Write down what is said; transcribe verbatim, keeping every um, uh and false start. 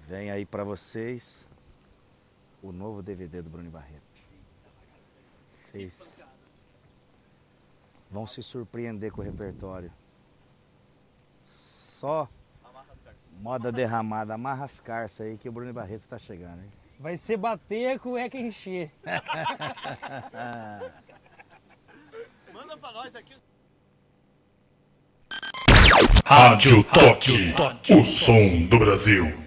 Vem aí pra vocês o novo D V D do Bruno Barreto. Vocês vão se surpreender com o repertório. Só moda derramada, amarra as carças aí que o Bruno Barreto tá chegando, hein? Vai ser bater, cueca encher. Manda pra nós aqui. Rádio Toque, o som do Brasil.